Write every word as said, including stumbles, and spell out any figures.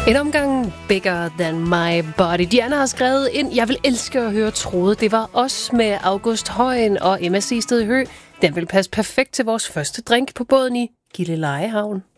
En omgang Bigger Than My Body. Diana har skrevet ind, jeg vil elske at høre Troede. Det var os med August Højen og Emma Sisted Hø. Den vil passe perfekt til vores første drink på båden i Gilleleje Havn.